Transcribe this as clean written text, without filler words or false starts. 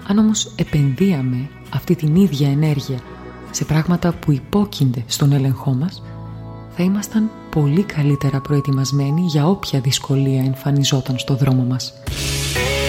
Αν όμως επενδύαμε αυτή την ίδια ενέργεια σε πράγματα που υπόκεινται στον έλεγχό μας, θα ήμασταν πολύ καλύτερα προετοιμασμένοι για όποια δυσκολία εμφανιζόταν στο δρόμο μας.